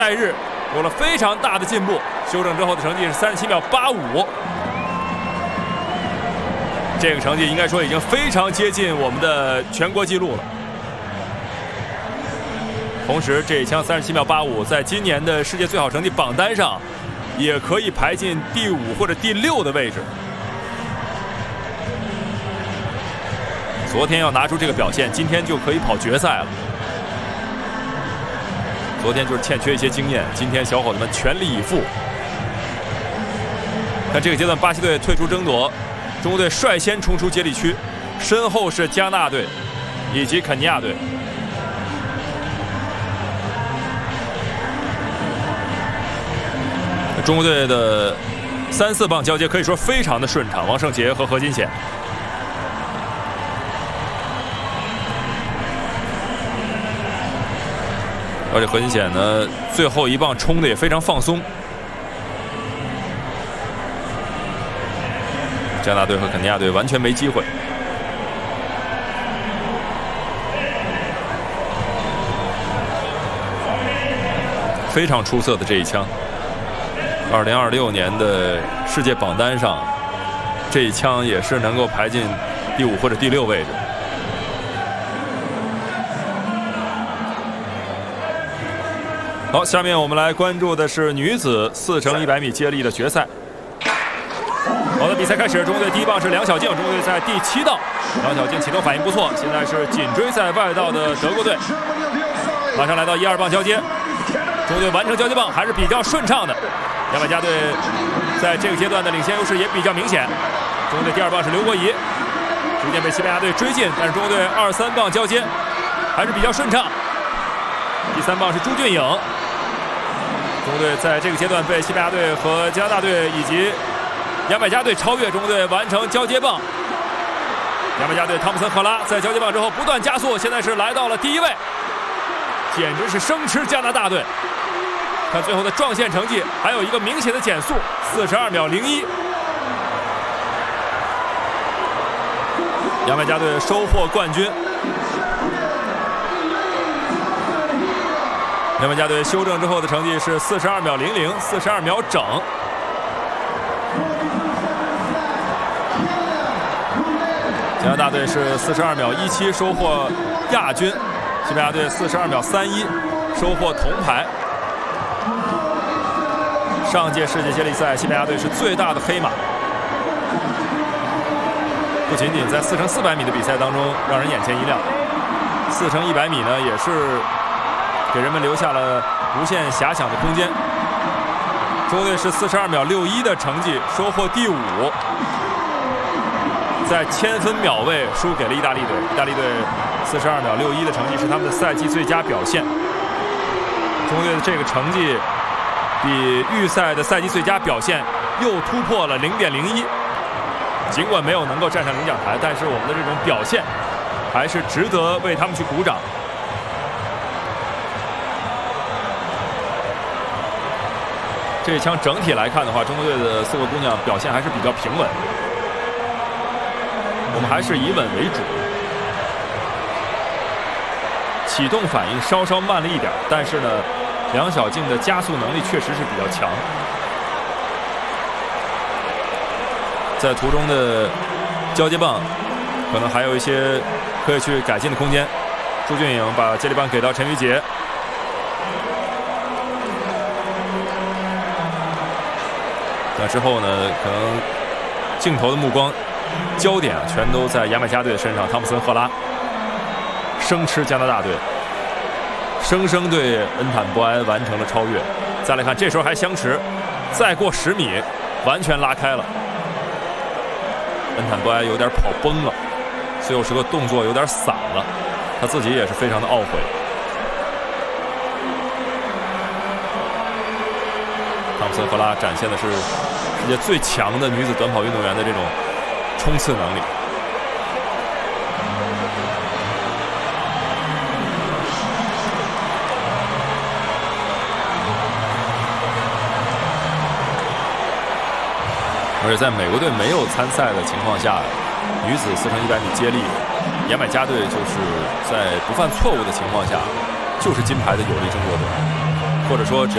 日有了非常大的进步，修正之后的成绩是37秒85。这个成绩应该说已经非常接近我们的全国纪录了。同时，这一枪37秒85，在今年的世界最好成绩榜单上，也可以排进第5或者第6的位置。昨天要拿出这个表现，今天就可以跑决赛了。昨天就是欠缺一些经验，今天小伙子们全力以赴。看这个阶段，巴西队退出争夺，中国队率先冲出接力区，身后是加纳队以及肯尼亚队。中国队的3、4棒交接可以说非常的顺畅，王胜杰和何金显。而且何金显呢，最后一棒冲的也非常放松。加拿大队和肯尼亚队完全没机会。非常出色的这一枪。2026年的世界榜单上，这一枪也是能够排进第5或者第6位置。好，下面我们来关注的是女子4×100米接力的决赛。好的，比赛开始，中国队第一棒是梁晓静，中国队在第7道，梁晓静启动反应不错，现在是紧追在外道的德国队，马上来到1、2棒交接，中国队完成交接棒还是比较顺畅的，牙买加队在这个阶段的领先优势也比较明显。中国队第2棒是刘国仪，逐渐被西班牙队追近，但是中国队2、3棒交接还是比较顺畅。第3棒是朱俊颖。中国队在这个阶段被西班牙队和加拿大队以及牙买加队超越，中国队完成交接棒。牙买加队汤姆森·赫拉在交接棒之后不断加速，现在是来到了第1位，简直是生吃加拿大队。看最后的撞线成绩，还有一个明显的减速，42秒01。牙买加队收获冠军。牙买加队修正之后的成绩是42秒00，42秒整。加拿大队是42秒17收获亚军，西班牙队42秒31收获铜牌。上届世界接力赛，西班牙队是最大的黑马，不仅仅在4×400米的比赛当中让人眼前一亮，4×100米呢也是给人们留下了无限遐想的空间。中国队是42秒61的成绩收获第5，在1000分秒位输给了意大利队。意大利队42秒61的成绩是他们的赛季最佳表现。中国队的这个成绩比预赛的赛季最佳表现又突破了0.01。尽管没有能够站上领奖台，但是我们的这种表现还是值得为他们去鼓掌。这一枪整体来看的话，中国队的4个姑娘表现还是比较平稳。我们还是以稳为主，启动反应稍稍慢了一点，但是呢，梁晓静的加速能力确实是比较强。在途中的交接棒，可能还有一些可以去改进的空间。朱俊颖把接力棒给到陈瑜杰。那之后呢，可能镜头的目光焦点全都在牙买加队的身上，汤姆森·赫拉生吃加拿大队，生生对恩坦波埃完成了超越。再来看，这时候还相持，再过10米，完全拉开了。恩坦波埃有点跑崩了，最后时刻动作有点散了，他自己也是非常的懊悔。汤姆森·赫拉展现的是世界最强的女子短跑运动员的这种冲刺能力。而且在美国队没有参赛的情况下，女子4×100米接力，牙买加队就是在不犯错误的情况下，就是金牌的有力争夺者，或者说只